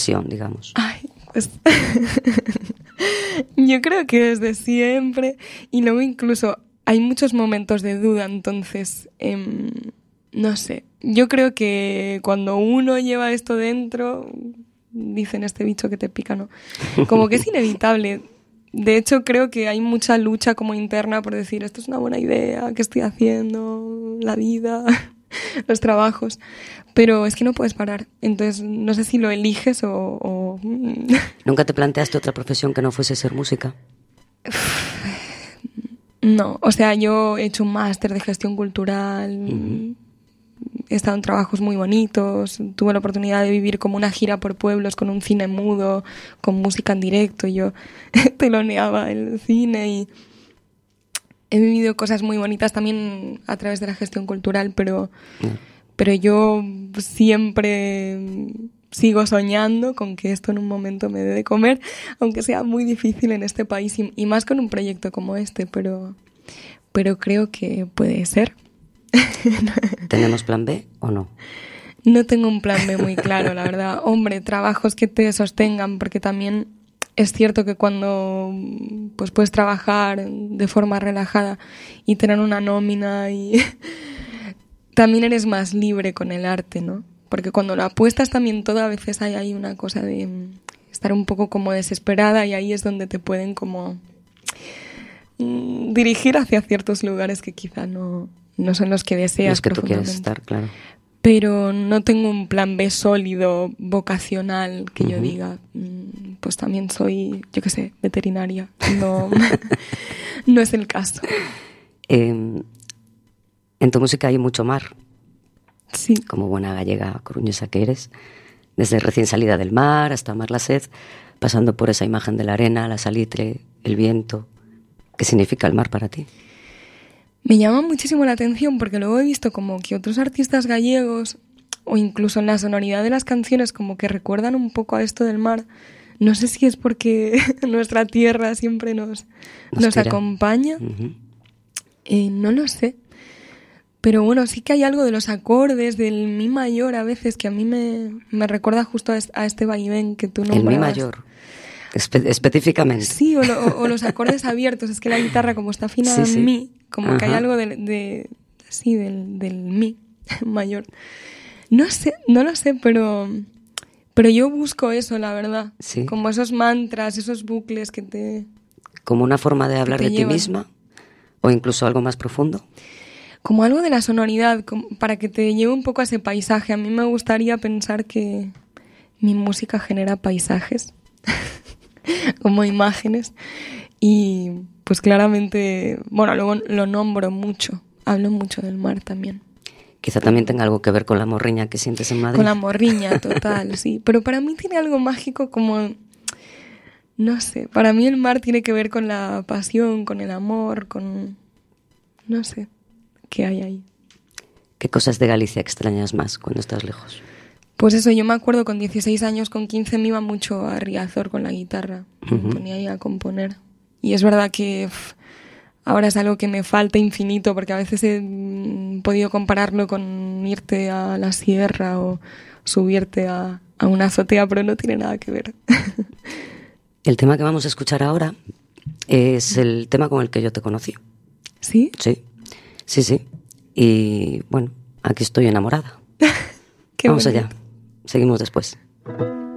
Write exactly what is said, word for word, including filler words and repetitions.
profesión, digamos? Ay, pues yo creo que desde siempre, y luego incluso hay muchos momentos de duda, entonces, eh, no sé, yo creo que cuando uno lleva esto dentro, dicen este bicho que te pica, ¿no? Como que es inevitable. De hecho, creo que hay mucha lucha como interna por decir, esto es una buena idea, ¿qué estoy haciendo? La vida, los trabajos. Pero es que no puedes parar. Entonces, no sé si lo eliges o... o... ¿Nunca te planteaste otra profesión que no fuese ser música? No, o sea, yo he hecho un máster de gestión cultural, Uh-huh. he estado en trabajos muy bonitos, tuve la oportunidad de vivir como una gira por pueblos con un cine mudo, con música en directo, y yo teloneaba el cine y he vivido cosas muy bonitas también a través de la gestión cultural, pero, Uh-huh. pero yo siempre sigo soñando con que esto en un momento me dé de comer, aunque sea muy difícil en este país y, y más con un proyecto como este, pero, pero creo que puede ser. ¿Tenemos plan B o no? No tengo un plan B muy claro, la verdad. Hombre, trabajos que te sostengan, porque también es cierto que cuando pues puedes trabajar de forma relajada y tener una nómina y también eres más libre con el arte, ¿no? Porque cuando lo apuestas también todo, a veces hay ahí una cosa de estar un poco como desesperada y ahí es donde te pueden como mm, dirigir hacia ciertos lugares que quizá no, no son los que deseas. Los que tú quieres estar, claro. Pero no tengo un plan B sólido, vocacional, que Uh-huh. yo diga, mm, pues también soy, yo qué sé, veterinaria. No, no es el caso. Eh, en tu música hay mucho mar. Sí. Como buena gallega coruñesa que eres, desde recién salida del mar hasta amar la sed, pasando por esa imagen de la arena, la salitre, el viento. ¿Qué significa el mar para ti? Me llama muchísimo la atención porque luego he visto como que otros artistas gallegos, o incluso en la sonoridad de las canciones, como que recuerdan un poco a esto del mar. No sé si es porque nuestra tierra siempre nos, nos, nos acompaña. Uh-huh. Eh, no lo sé. Pero bueno, sí que hay algo de los acordes, del mi mayor a veces, que a mí me, me recuerda justo a, a este vaivén que tú nombrabas. El mi mayor, Espe- específicamente. Sí, o, lo, o, o los acordes abiertos. Es que la guitarra, como está afinada sí, sí. en mi, como Ajá. que hay algo de, de sí, del, del mi mayor. No sé, no lo sé, pero, pero yo busco eso, la verdad. Sí. Como esos mantras, esos bucles que te... Como una forma de hablar de llevan. ti misma, o incluso algo más profundo. Como algo de la sonoridad, como para que te lleve un poco a ese paisaje. A mí me gustaría pensar que mi música genera paisajes, como imágenes. Y pues claramente, bueno, luego lo nombro mucho. Hablo mucho del mar también. Quizá también tenga algo que ver con la morriña que sientes en Madrid. Con la morriña, total, sí. Pero para mí tiene algo mágico como... No sé, para mí el mar tiene que ver con la pasión, con el amor, con... No sé. ¿Qué hay ahí? ¿Qué cosas de Galicia extrañas más cuando estás lejos? Pues eso, yo me acuerdo con dieciséis años, con quince me iba mucho a Riazor con la guitarra. Uh-huh. Me ponía ahí a componer. Y es verdad que pff, ahora es algo que me falta infinito, porque a veces he mm, podido compararlo con irte a la sierra o subirte a, a una azotea, pero no tiene nada que ver. El tema que vamos a escuchar ahora es el tema con el que yo te conocí. ¿Sí? Sí. Sí, sí. Y bueno, aquí estoy enamorada. Qué Vamos bonito. allá. Seguimos después.